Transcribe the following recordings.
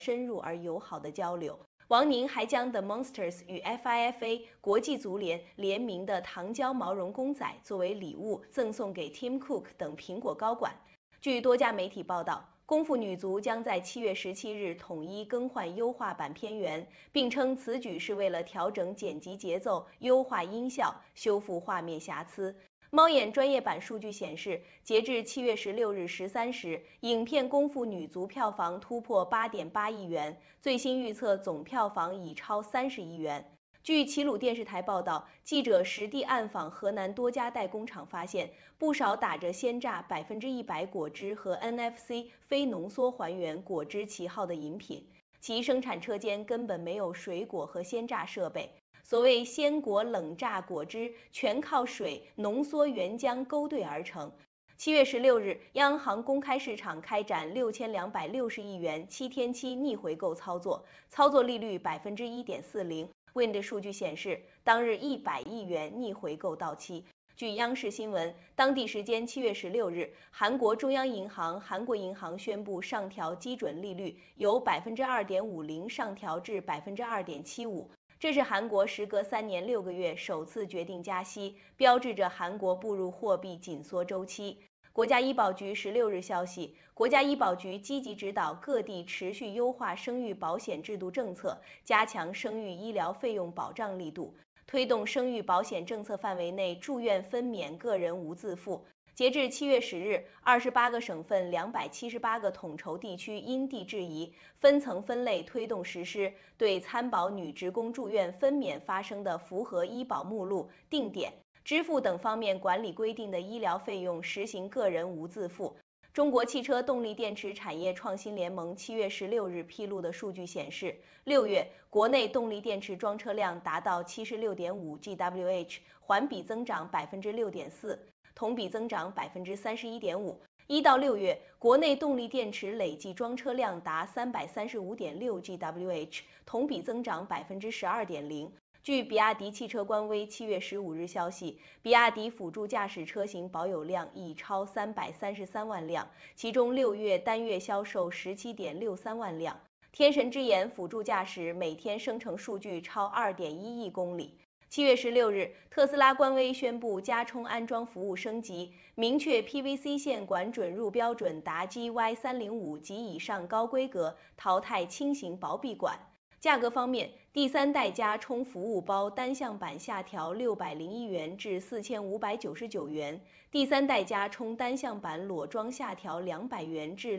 深入而友好的交流。王宁还将 The Monsters 与 FIFA 国际足联联名的糖胶毛绒公仔作为礼物赠送给 Tim Cook 等苹果高管。据多家媒体报道，功夫女足将在7月17日统一更换优化版片源，并称此举是为了调整剪辑节奏、优化音效、修复画面瑕疵。猫眼专业版数据显示，截至7月16日13时，影片《功夫女足》票房突破8.8亿元，最新预测总票房已超30亿元。据齐鲁电视台报道，记者实地暗访河南多家代工厂，发现不少打着鲜榨100%果汁和 NFC 非浓缩还原果汁旗号的饮品，其生产车间根本没有水果和鲜榨设备。所谓鲜果冷榨果汁，全靠水浓缩原浆勾兑而成。7月16日，央行公开市场开展6260亿元7天期逆回购操作，操作利率1.40%。Wind 数据显示，当日100亿元逆回购到期。据央视新闻，当地时间7月16日，韩国中央银行、韩国银行宣布上调基准利率，由2.50%上调至2.75%。这是韩国时隔3年6个月首次决定加息，标志着韩国步入货币紧缩周期。国家医保局16日消息，国家医保局积极指导各地持续优化生育保险制度政策，加强生育医疗费用保障力度，推动生育保险政策范围内住院分娩个人无自付。截至7月10日，28个省份278个统筹地区因地制宜，分层分类推动实施，对参保女职工住院分娩发生的符合医保目录、定点、支付等方面管理规定的医疗费用实行个人无自付。中国汽车动力电池产业创新联盟7月16日披露的数据显示，6月国内动力电池装车辆达到76.5 GWh， 环比增长6.4%。同比增长31.5%。1到6月，国内动力电池累计装车辆达335.6 GWh， 同比增长12.0%。据比亚迪汽车官微7月15日消息，比亚迪辅助驾驶车型保有量已超333万辆，其中6月单月销售17.63万辆。天神之眼辅助驾驶每天生成数据超2.1亿公里。7月16日，特斯拉官微宣布加充安装服务升级，明确 PVC 线管准入标准达 GY305 及以上高规格，淘汰轻型薄壁管。价格方面，第3代加充服务包单向版下调601元至4599元，第3代加充单向版裸装下调200元至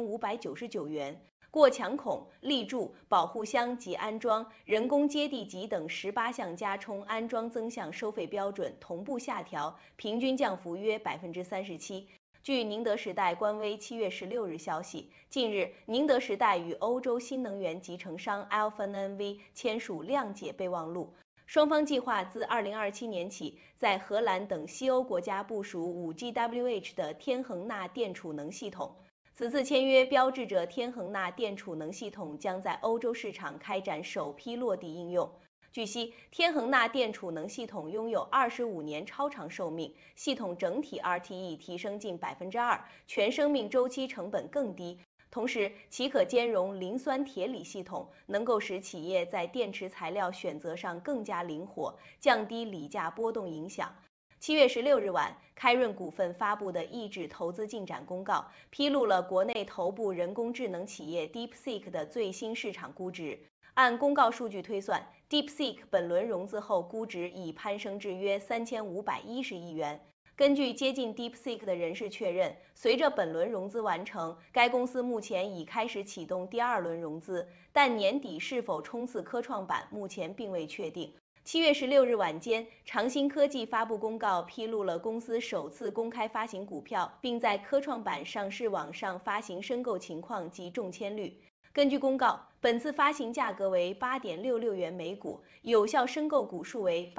2599元。过墙孔、立柱、保护箱及安装、人工接地级等18项加充安装增项收费标准同步下调，平均降幅约37%。据宁德时代官微7月16日消息，近日宁德时代与欧洲新能源集成商 Alfen NV 签署谅解备忘录，双方计划自2027年起在荷兰等西欧国家部署 5GWh 的天恒钠电储能系统。此次签约标志着天恒钠电储能系统将在欧洲市场开展首批落地应用。据悉，天恒钠电储能系统拥有25年超长寿命，系统整体 RTE 提升近2%，全生命周期成本更低。同时，其可兼容磷酸铁锂系统，能够使企业在电池材料选择上更加灵活，降低锂价波动影响。7月16日晚，开润股份发布的抑制投资进展公告，披露了国内头部人工智能企业 DeepSeek 的最新市场估值。按公告数据推算， DeepSeek 本轮融资后估值已攀升至约3510亿元。根据接近 DeepSeek 的人士确认，随着本轮融资完成，该公司目前已开始启动第2轮融资，但年底是否冲刺科创板目前并未确定。7月16日晚间，长鑫科技发布公告，披露了公司首次公开发行股票，并在科创板上市网上发行申购情况及中签率。根据公告，本次发行价格为8.66元每股，有效申购股数为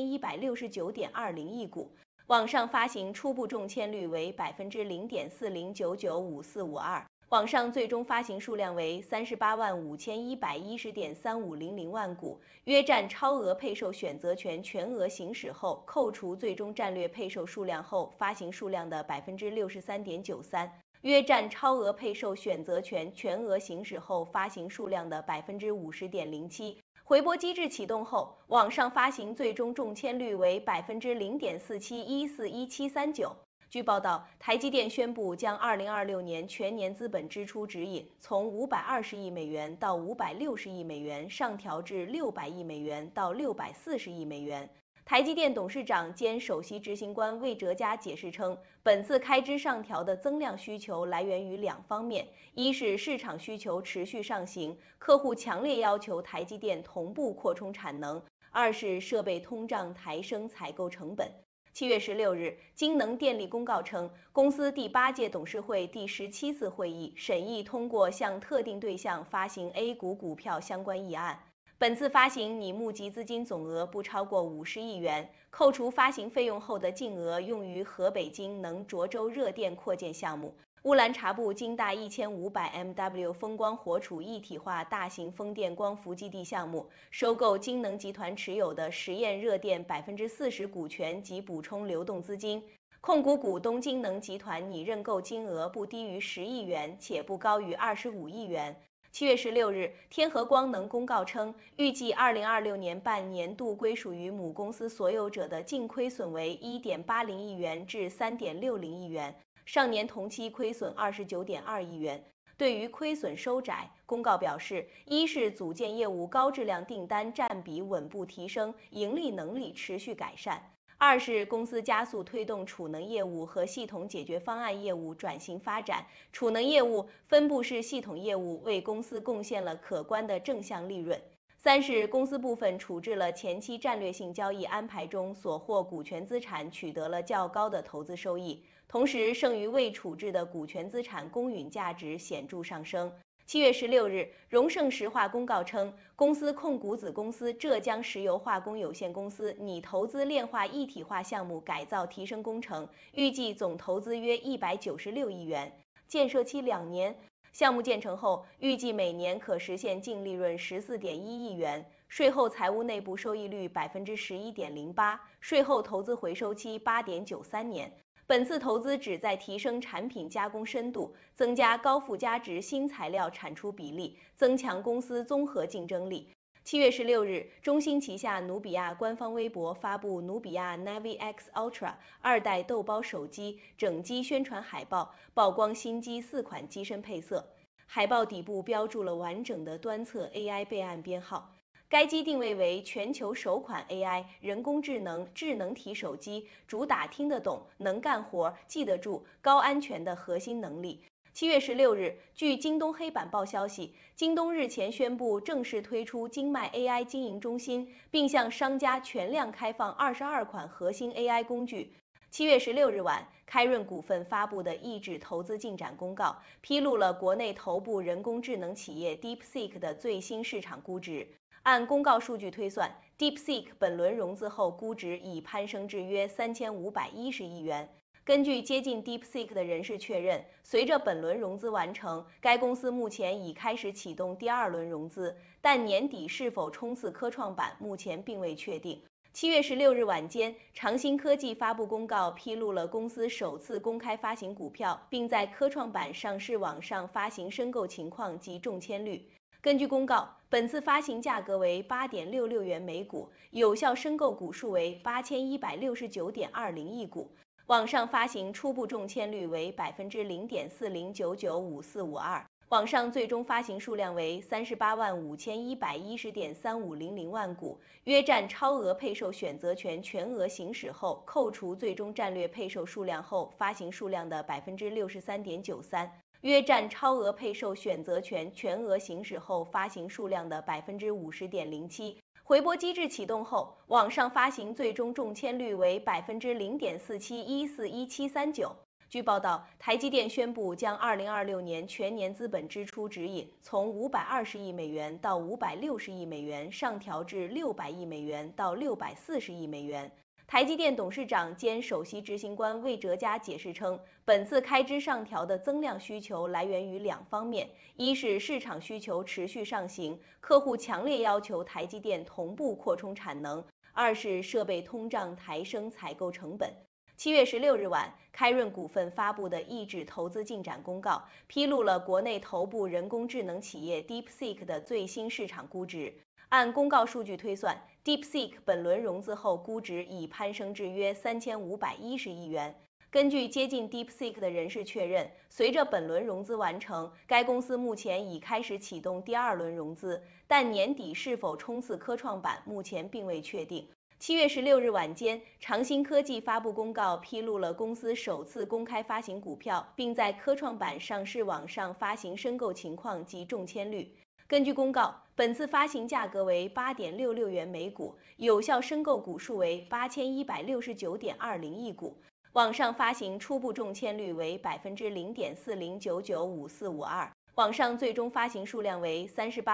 8169.20亿股。网上发行初步中签率为0.40999452%，网上最终发行数量为385110.3500万股，约占超额配售选择权全额行使后扣除最终战略配售数量后发行数量的63.93%。 约占超额配售选择权全额行使后发行数量的50.07%。回拨机制启动后，网上发行最终中签率为0.47141739%。据报道，台积电宣布将2026年全年资本支出指引从520亿美元到560亿美元上调至600亿美元到640亿美元。台积电董事长兼首席执行官魏哲嘉解释称，本次开支上调的增量需求来源于两方面：一是市场需求持续上行，客户强烈要求台积电同步扩充产能；二是设备通胀抬升采购成本。7月16日，京能电力公告称，公司第8届董事会第17次会议审议通过向特定对象发行 A 股股票相关议案。本次发行拟募集资金总额不超过50亿元，扣除发行费用后的净额用于河北京能涿州热电扩建项目、乌兰察布京大1500MW 风光活储一体化大型风电光伏基地项目、收购京能集团持有的实验热电40%股权及补充流动资金。控股股东京能集团拟认购金额不低于10亿元，且不高于25亿元。7月16日，天合光能公告称，预计2026年半年度归属于母公司所有者的净亏损为1.80亿元至3.60亿元，上年同期亏损29.2亿元。对于亏损收窄，公告表示，一是组件业务高质量订单占比稳步提升，盈利能力持续改善；二是公司加速推动储能业务和系统解决方案业务转型发展，储能业务、分布式系统业务为公司贡献了可观的正向利润；三是公司部分处置了前期战略性交易安排中所获股权资产取得了较高的投资收益，同时剩余未处置的股权资产公允价值显著上升。7月16日，荣盛石化公告称，公司控股子公司浙江石油化工有限公司拟投资炼化一体化项目改造提升工程，预计总投资约196亿元，建设期2年。项目建成后，预计每年可实现净利润14.1亿元，税后财务内部收益率11.08%，税后投资回收期8.93年。本次投资旨在提升产品加工深度，增加高附加值新材料产出比例，增强公司综合竞争力。7月16日，中兴旗下努比亚官方微博发布努比亚 Navi X Ultra 2代豆包手机整机宣传海报，曝光新机4款机身配色。海报底部标注了完整的端侧 AI 备案编号。该机定位为全球首款 AI 人工智能智能体手机，主打听得懂、能干活、记得住、高安全的核心能力。7月16日，据京东黑板报消息，京东日前宣布正式推出京迈 AI 经营中心，并向商家全量开放22款核心 AI 工具。7月16日晚，开润股份发布的抑制投资进展公告，披露了国内头部人工智能企业 DeepSeek 的最新市场估值。按公告数据推算， DeepSeek 本轮融资后估值已攀升至约3510亿元。根据接近 DeepSeek 的人士确认，随着本轮融资完成，该公司目前已开始启动第2轮融资，但年底是否冲刺科创板目前并未确定。7月16日晚间，长兴科技发布公告，披露了公司首次公开发行股票，并在科创板上市网上发行申购情况及中签率。根据公告，本次发行价格为8.66元每股，有效申购股数为8169.20亿股。网上发行初步中签率为0.40999452%，网上最终发行数量为385110.3500万股，约占超额配售选择权全额行使后扣除最终战略配售数量后发行数量的63.93%。约占超额配售选择权全额行使后发行数量的50.07%。回拨机制启动后，网上发行最终中签率为0.47141739%。据报道，台积电宣布将2026年全年资本支出指引从520亿美元到560亿美元上调至600亿美元到640亿美元。台积电董事长兼首席执行官魏哲嘉解释称，本次开支上调的增量需求来源于两方面：一是市场需求持续上行，客户强烈要求台积电同步扩充产能；二是设备通胀抬升采购成本。 7月16日晚，开润股份发布的抑制投资进展公告，披露了国内头部人工智能企业 DeepSeek 的最新市场估值。按公告数据推算 ，DeepSeek 本轮融资后估值已攀升至约3510亿元。根据接近 DeepSeek 的人士确认，随着本轮融资完成，该公司目前已开始启动第二轮融资，但年底是否冲刺科创板，目前并未确定。7月16日晚间，长兴科技发布公告，披露了公司首次公开发行股票，并在科创板上市网上发行申购情况及中签率。根据公告，本次发行价格为8.66元每股，有效申购股数为8169.20亿股。网上发行初步中签率为0.40999542%，网上最终发行数量为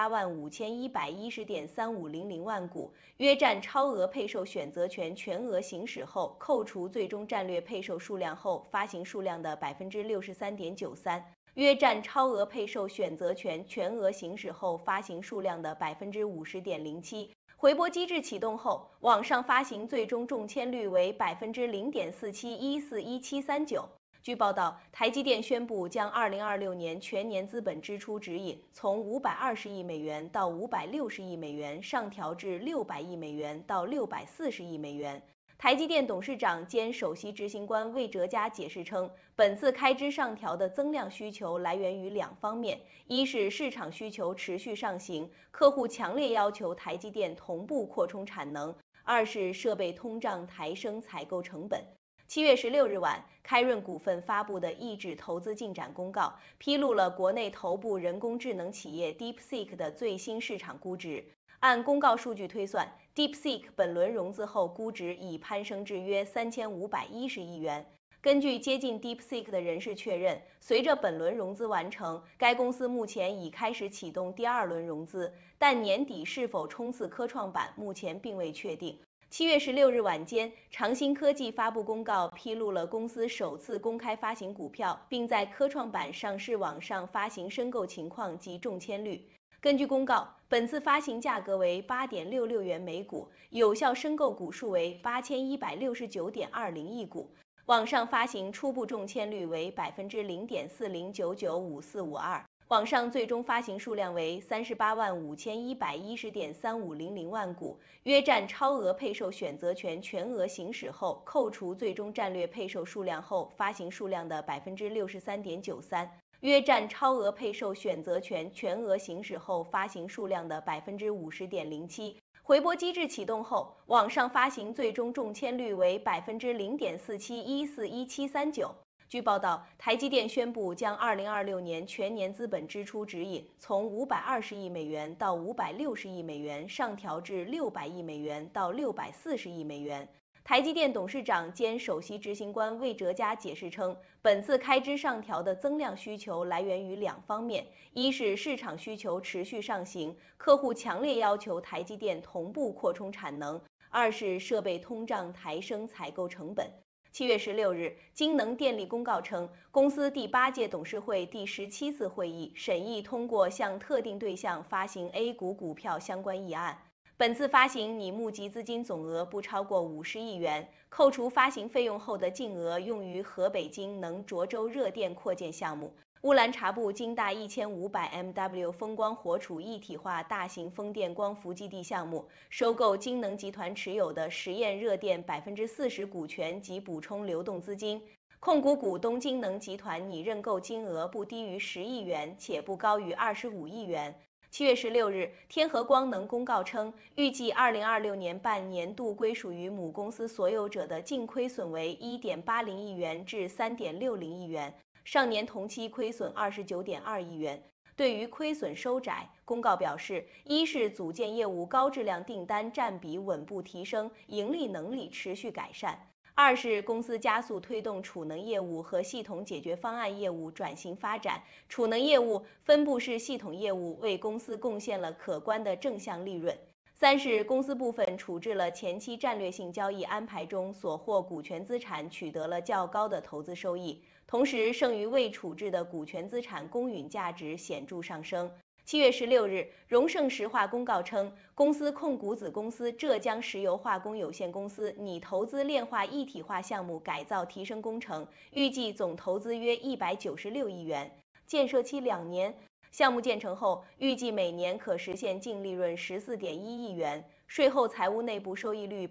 385110.3500万股，约占超额配售选择权全额行使后扣除最终战略配售数量后发行数量的63.93%，约占超额配售选择权全额行使后发行数量的50.07%。回拨机制启动后，网上发行最终中签率为0.47141739%。据报道，台积电宣布将2026年全年资本支出指引从520亿美元到560亿美元上调至600亿美元到640亿美元。台积电董事长兼首席执行官魏哲嘉解释称，本次开支上调的增量需求来源于两方面：一是市场需求持续上行，客户强烈要求台积电同步扩充产能；二是设备通胀抬升采购成本。7月16日晚，开润股份发布的抑制投资进展公告，披露了国内头部人工智能企业 DeepSeek 的最新市场估值。按公告数据推算 ，DeepSeek 本轮融资后估值已攀升至约3510亿元。根据接近 DeepSeek 的人士确认，随着本轮融资完成，该公司目前已开始启动第二轮融资，但年底是否冲刺科创板，目前并未确定。7月16日晚间，长兴科技发布公告，披露了公司首次公开发行股票，并在科创板上市网上发行申购情况及中签率。根据公告，本次发行价格为8.66元每股，有效申购股数为8169.20亿股。网上发行初步中签率为0.40999542%，网上最终发行数量为385110.3500万股，约占超额配售选择权全额行使后扣除最终战略配售数量后发行数量的63.93%。约占超额配售选择权全额行使后发行数量的50.07%。回拨机制启动后，网上发行最终中签率为0.47141739%。据报道，台积电宣布将2026年全年资本支出指引从520亿美元到560亿美元上调至600亿美元到640亿美元。台积电董事长兼首席执行官魏哲嘉解释称，本次开支上调的增量需求来源于两方面：一是市场需求持续上行，客户强烈要求台积电同步扩充产能；二是设备通胀抬升采购成本。7月16日，京能电力公告称，公司第8届董事会第17次会议审议通过向特定对象发行 A 股股票相关议案。本次发行拟募集资金总额不超过50亿元，扣除发行费用后的净额用于河北京能涿州热电扩建项目、乌兰察布京大1500MW 风光活储一体化大型风电光伏基地项目、收购京能集团持有的实验热电40%股权及补充流动资金。控股股东京能集团拟认购金额不低于10亿元，且不高于25亿元。7月16日，天合光能公告称，预计2026年半年度归属于母公司所有者的净亏损为1.80亿元至3.60亿元，上年同期亏损29.2亿元。对于亏损收窄，公告表示，一是组件业务高质量订单占比稳步提升，盈利能力持续改善；二是公司加速推动储能业务和系统解决方案业务转型发展，储能业务、分布式系统业务为公司贡献了可观的正向利润；三是公司部分处置了前期战略性交易安排中所获股权资产取得了较高的投资收益，同时剩余未处置的股权资产公允价值显著上升。 7月16日，荣盛石化公告称，公司控股子公司浙江石油化工有限公司拟投资炼化一体化项目改造提升工程，预计总投资约196亿元，建设期2年。项目建成后，预计每年可实现净利润14.1亿元，税后财务内部收益率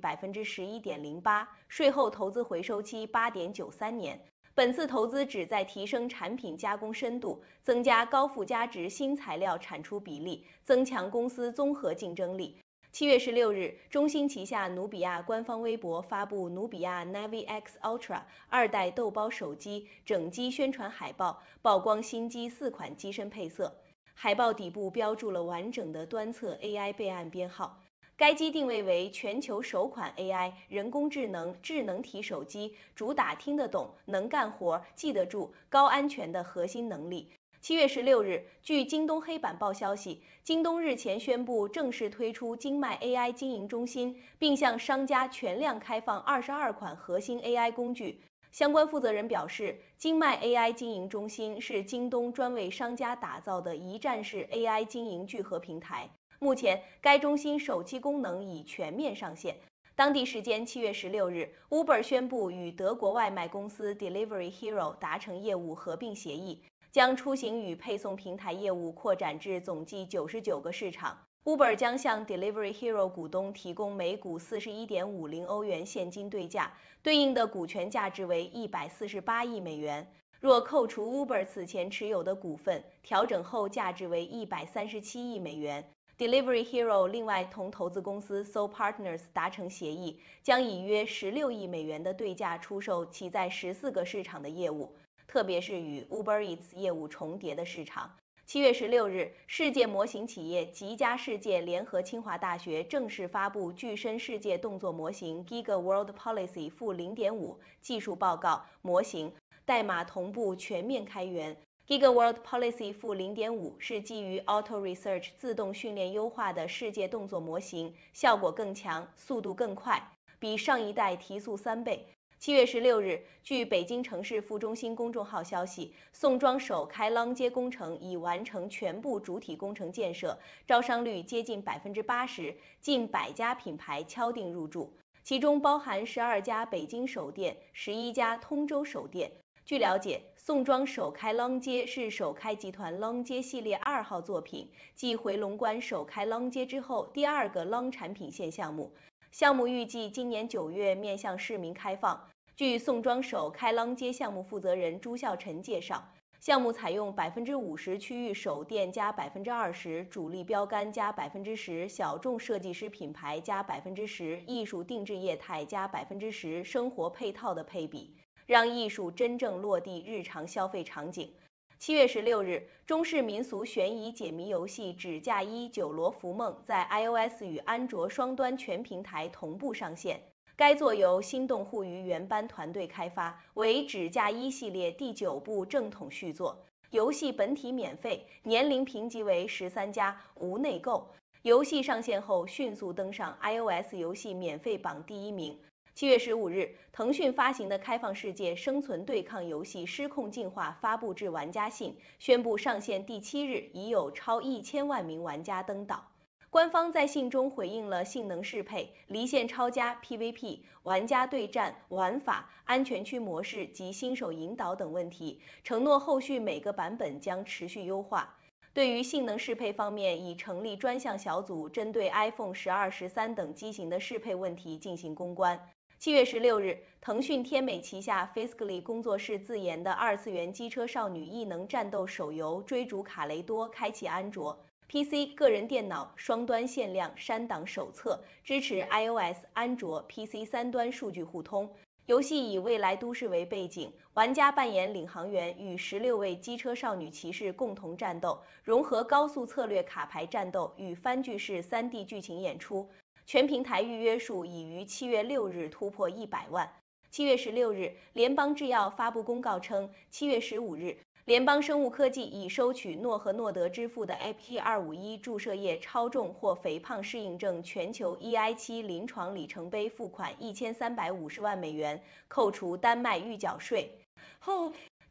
11.08%，税后投资回收期8.93年。本次投资旨在提升产品加工深度，增加高附加值新材料产出比例，增强公司综合竞争力。7月16日，中兴旗下努比亚官方微博发布努比亚 Navi X Ultra 2代豆包手机整机宣传海报，曝光新机4款机身配色。海报底部标注了完整的端侧 AI 备案编号。该机定位为全球首款 AI 人工智能智能体手机，主打听得懂、能干活、记得住、高安全的核心能力。7月16日，据京东黑板报消息，京东日前宣布正式推出京迈 AI 经营中心，并向商家全量开放22款核心 AI 工具。相关负责人表示，京迈 AI 经营中心是京东专为商家打造的一站式 AI 经营聚合平台。目前，该中心首期功能已全面上线。当地时间7月16日 ，Uber 宣布与德国外卖公司 Delivery Hero 达成业务合并协议，将出行与配送平台业务扩展至总计99个市场。Uber 将向 Delivery Hero 股东提供每股41.50欧元现金对价，对应的股权价值为148亿美元。若扣除 Uber 此前持有的股份，调整后价值为137亿美元。Delivery Hero 另外同投资公司 Soul Partners 达成协议，将以约16亿美元的对价出售其在14个市场的业务，特别是与 Uber Eats 业务重叠的市场。7月16日，世界模型企业吉家世界联合清华大学正式发布具身世界动作模型 Giga World Policy -0.5 技术报告模型，代码同步全面开源。Giga World Policy -0.5 是基于 Auto Research 自动训练优化的世界动作模型，效果更强，速度更快，比上一代提速3倍。7月16日，据北京城市副中心公众号消息，宋庄首开浪街工程已完成全部主体工程建设，招商率接近80%，近100家品牌敲定入驻，其中包含12家北京首店、11家通州首店。据了解，宋庄首开浪街是首开集团浪街系列2号作品，继回龙观首开浪街之后第2个浪产品线项目。项目预计今年9月面向市民开放。据宋庄首开浪街项目负责人朱孝臣介绍，项目采用50%区域首店加20%主力标杆加10%小众设计师品牌加10%艺术定制业态加10%生活配套的配比，让艺术真正落地日常消费场景。7月16日，中式民俗悬疑解谜游戏《纸嫁衣九罗浮梦》在 iOS 与安卓双端全平台同步上线。该作由心动互娱原班团队开发，为《纸嫁衣》系列第9部正统续作。游戏本体免费，年龄评级为13+，无内购。游戏上线后迅速登上 iOS 游戏免费榜第1名。7月15日，腾讯发行的开放世界生存对抗游戏《失控进化》发布至玩家信，宣布上线第7日已有超1000万名玩家登岛。官方在信中回应了性能适配、离线超加 PVP、玩家对战、玩法、安全区模式及新手引导等问题，承诺后续每个版本将持续优化。对于性能适配方面，已成立专项小组，针对 iPhone 12、13等机型的适配问题进行攻关。7月16日，腾讯天美旗下 Fiscally 工作室自研的2次元机车少女异能战斗手游《追逐卡雷多》开启安卓、PC、个人电脑双端限量删档手册，支持 iOS、安卓、PC 3端数据互通。游戏以未来都市为背景，玩家扮演领航员，与16位机车少女骑士共同战斗，融合高速策略卡牌战斗与番剧式3D 剧情演出。全平台预约数已于7月6日突破100万。7月16日，联邦制药发布公告称，7月15日，联邦生物科技已收取诺和诺德支付的 AP251 注射液超重或肥胖适应症全球 EI7 临床里程碑付款1350万美元，扣除丹麦预缴税后。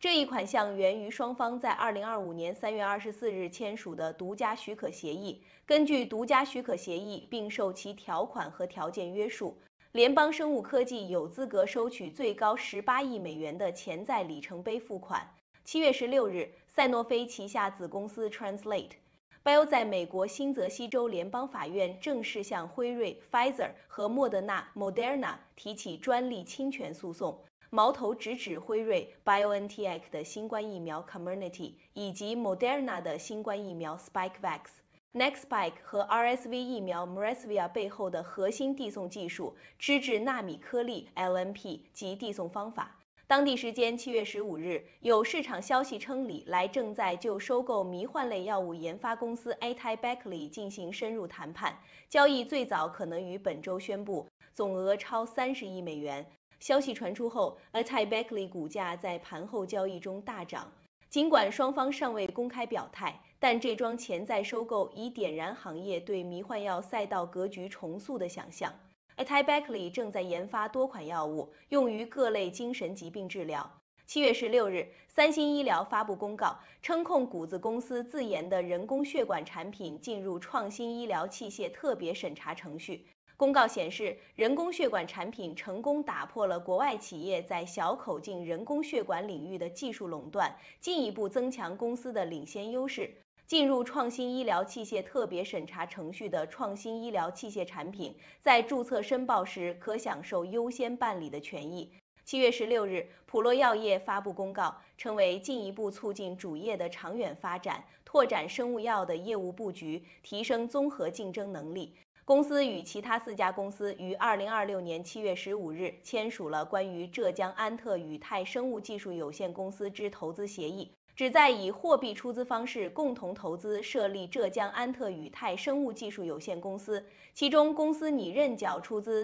这一款项源于双方在2025年3月24日签署的独家许可协议。根据独家许可协议，并受其条款和条件约束，联邦生物科技有资格收取最高18亿美元的潜在里程碑付款。7月16日，赛诺菲旗下子公司 Translate Bio 在美国新泽西州联邦法院正式向辉瑞、Pfizer 和莫德纳 Moderna 提起专利侵权诉讼。矛头直指辉瑞 BioNTech 的新冠疫苗 Comirnaty 以及 Moderna 的新冠疫苗 Spikevax、Nextspike 和 RSV 疫苗 Mresvia 背后的核心递送技术——脂质纳米颗粒 LNP 及递送方法。当地时间7月15日，有市场消息称，李来正在就收购迷幻类药物研发公司 AtaiBeckley 进行深入谈判，交易最早可能于本周宣布，总额超30亿美元。消息传出后 ，AtaiBeckley 股价在盘后交易中大涨。尽管双方尚未公开表态，但这桩潜在收购已点燃行业对迷幻药赛道格局重塑的想象。AtaiBeckley 正在研发多款药物，用于各类精神疾病治疗。7月16日，三星医疗发布公告，称控股子公司自研的人工血管产品进入创新医疗器械特别审查程序。公告显示，人工血管产品成功打破了国外企业在小口径人工血管领域的技术垄断，进一步增强公司的领先优势。进入创新医疗器械特别审查程序的创新医疗器械产品，在注册申报时可享受优先办理的权益。7月16日，普洛药业发布公告，称为进一步促进主业的长远发展，拓展生物药的业务布局，提升综合竞争能力。公司与其他4家公司于2026年7月15日签署了关于浙江安特宇泰生物技术有限公司之投资协议，旨在以货币出资方式共同投资设立浙江安特宇泰生物技术有限公司，其中公司拟认缴出资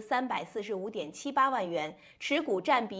345.78万元，持股占比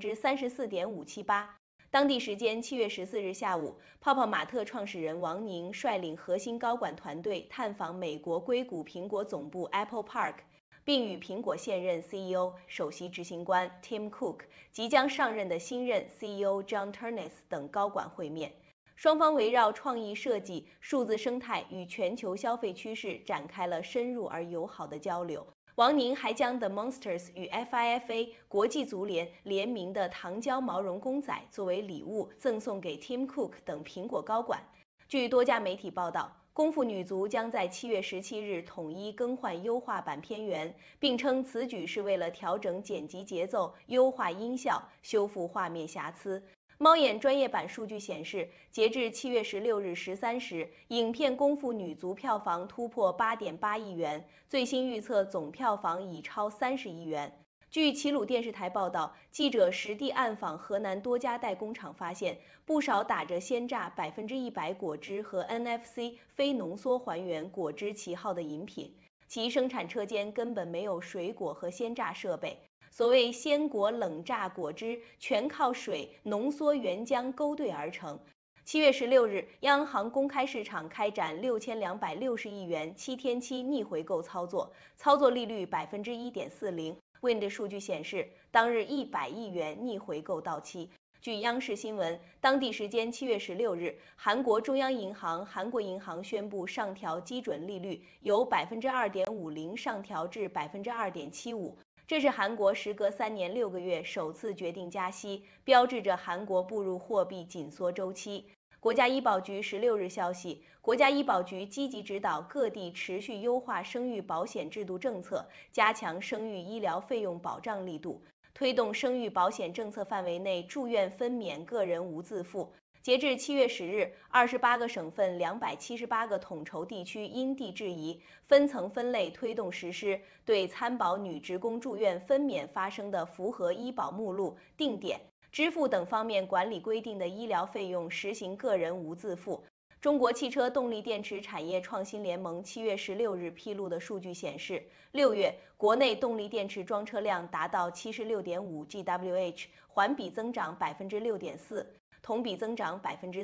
34.578%。当地时间7月14日下午，泡泡玛特创始人王宁率领核心高管团队探访美国硅谷苹果总部 Apple Park， 并与苹果现任 CEO、首席执行官 Tim Cook、即将上任的新任 CEO John Ternus 等高管会面。双方围绕创意设计、数字生态与全球消费趋势展开了深入而友好的交流。王宁还将 The Monsters 与 FIFA 国际足联联名的糖胶毛绒公仔作为礼物赠送给 Tim Cook 等苹果高管。据多家媒体报道，功夫女足将在7月17日统一更换优化版片源，并称此举是为了调整剪辑节奏、优化音效、修复画面瑕疵。猫眼专业版数据显示，截至7月16日13时，影片《功夫女足》票房突破8.8亿元，最新预测总票房已超30亿元。据齐鲁电视台报道，记者实地暗访河南多家代工厂，发现不少打着鲜榨100%果汁和 NFC 非浓缩还原果汁旗号的饮品，其生产车间根本没有水果和鲜榨设备。所谓鲜果冷榨果汁，全靠水浓缩原浆勾兑而成。7月16日，央行公开市场开展6260亿元7天期逆回购操作，操作利率1.40%。Wind 数据显示，当日100亿元逆回购到期。据央视新闻，当地时间7月16日，韩国中央银行韩国银行宣布上调基准利率，由2.50%上调至2.75%。这是韩国时隔3年6个月首次决定加息，标志着韩国步入货币紧缩周期。国家医保局16日消息，国家医保局积极指导各地持续优化生育保险制度政策，加强生育医疗费用保障力度，推动生育保险政策范围内住院分娩个人无自付。截至7月10日，28个省份278个统筹地区因地制宜，分层分类推动实施，对参保女职工住院分娩发生的符合医保目录、定点、支付等方面管理规定的医疗费用实行个人无自付。中国汽车动力电池产业创新联盟7月16日披露的数据显示，6月国内动力电池装车辆达到76.5 GWh， 环比增长6.4%。同比增长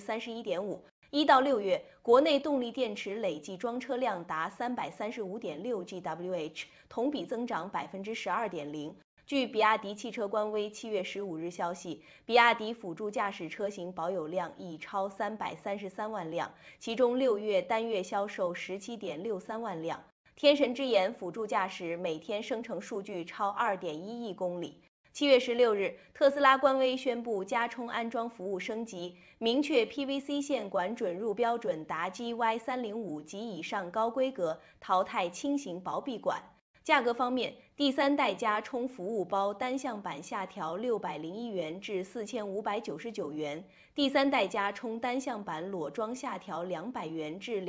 31.5%。1到6月，国内动力电池累计装车量达335.6 GWh， 同比增长12.0%。 据比亚迪汽车官微7月15日消息，比亚迪辅助驾驶车型保有量已超333万辆，其中6月单月销售17.63万辆。天神之眼辅助驾驶每天生成数据超2.1亿公里。7月16日，特斯拉官微宣布加充安装服务升级，明确 PVC 线管准入标准达 GY305及以上高规格，淘汰轻型薄壁管。价格方面，第3代加充服务包单向版下调601元至4599元，第3代加充单向版裸装下调200元至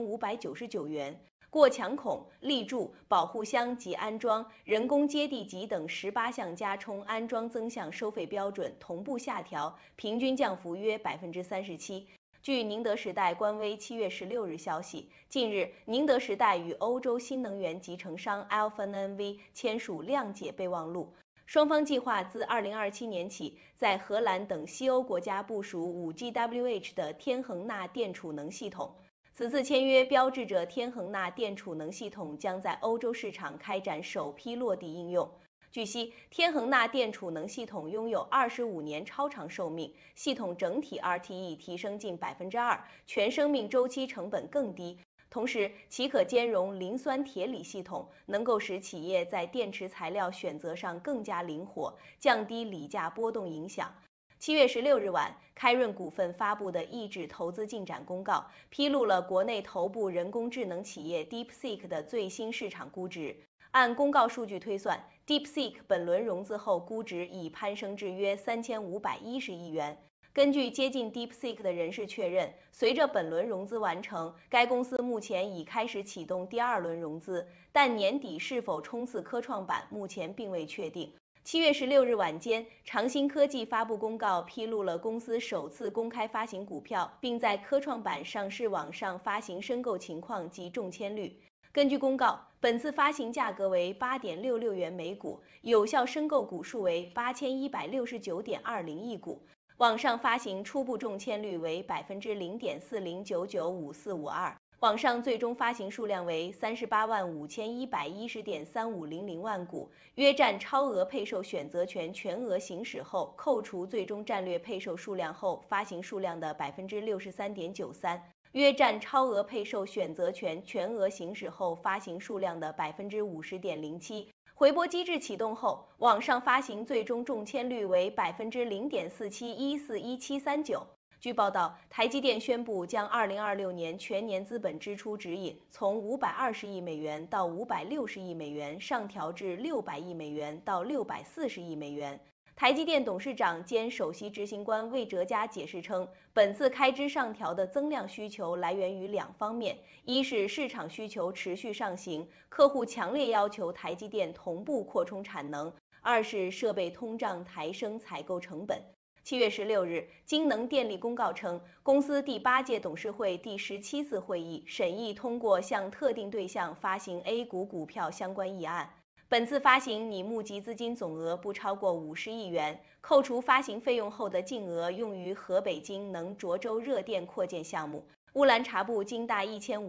2599元。过墙孔、立柱、保护箱及安装、人工接地级等18项加充安装增项收费标准同步下调，平均降幅约37%。据宁德时代官微7月16日消息，近日宁德时代与欧洲新能源集成商 Alfen N.V 签署谅解备忘录，双方计划自2027年起在荷兰等西欧国家部署 5GWh 的天恒钠电储能系统。此次签约标志着天恒钠电储能系统将在欧洲市场开展首批落地应用。据悉，天恒钠电储能系统拥有25年超长寿命，系统整体 RTE 提升近2%，全生命周期成本更低。同时，其可兼容磷酸铁锂系统，能够使企业在电池材料选择上更加灵活，降低锂价波动影响。7月16日晚，开润股份发布的抑制投资进展公告，披露了国内头部人工智能企业 DeepSeek 的最新市场估值。按公告数据推算， DeepSeek 本轮融资后估值已攀升至约3510亿元。根据接近 DeepSeek 的人士确认，随着本轮融资完成，该公司目前已开始启动第2轮融资，但年底是否冲刺科创板，目前并未确定。7月16日晚间，长兴科技发布公告，披露了公司首次公开发行股票，并在科创板上市网上发行申购情况及中签率。根据公告，本次发行价格为8.66元每股，有效申购股数为8169.20亿股。网上发行初步中签率为0.40999542%，网上最终发行数量为385110.3500万股，约占超额配售选择权全额行使后扣除最终战略配售数量后发行数量的63.93%，约占超额配售选择权全额行使后发行数量的50.07%。回拨机制启动后，网上发行最终中签率为0.47141739%。据报道，台积电宣布将2026年全年资本支出指引从520亿美元到560亿美元上调至600亿美元到640亿美元。台积电董事长兼首席执行官魏哲嘉解释称，本次开支上调的增量需求来源于2方面：一是市场需求持续上行，客户强烈要求台积电同步扩充产能；二是设备通胀抬升采购成本。7月16日，京能电力公告称，公司第8届董事会第17次会议审议通过向特定对象发行 A 股股票相关议案。本次发行拟募集资金总额不超过50亿元，扣除发行费用后的净额用于河北京能涿州热电扩建项目、乌兰察布京大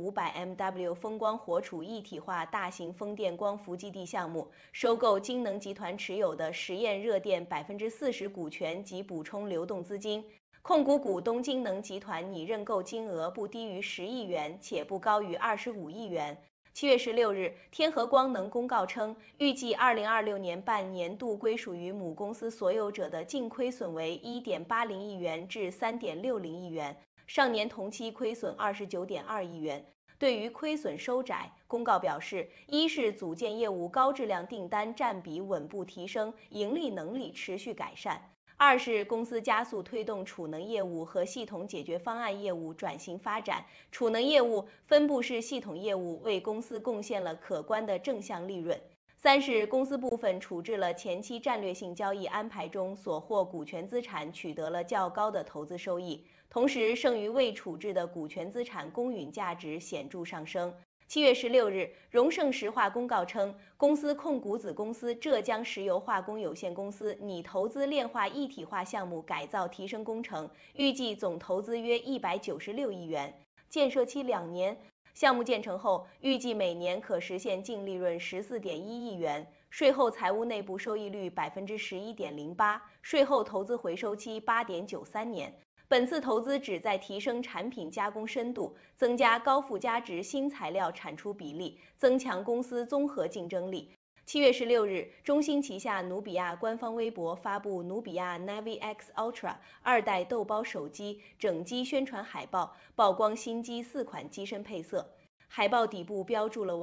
1500MW 风光活储一体化大型风电光伏基地项目、收购京能集团持有的实验热电40%股权及补充流动资金。控股股东京能集团拟认购金额不低于10亿元，且不高于25亿元。7月16日，天合光能公告称，预计2026年半年度归属于母公司所有者的净亏损为1.80亿元至3.60亿元，上年同期亏损29.2亿元。对于亏损收窄，公告表示，一是组件业务高质量订单占比稳步提升，盈利能力持续改善；二是公司加速推动储能业务和系统解决方案业务转型发展，储能业务、分布式系统业务为公司贡献了可观的正向利润。三是公司部分处置了前期战略性交易安排中所获股权资产取得了较高的投资收益，同时剩余未处置的股权资产公允价值显著上升。7月16日，荣盛石化公告称，公司控股子公司浙江石油化工有限公司拟投资炼化一体化项目改造提升工程，预计总投资约196亿元，建设期2年。 项目建成后，预计每年可实现净利润14.1亿元，税后财务内部收益率11.08%，税后投资回收期8.93年。本次投资旨在提升产品加工深度，增加高附加值新材料产出比例，增强公司综合竞争力。7月16日，中兴旗下努比亚官方微博发布努比亚 Navi X Ultra 2代豆包手机整机宣传海报，曝光新机4款机身配色。海报底部标注了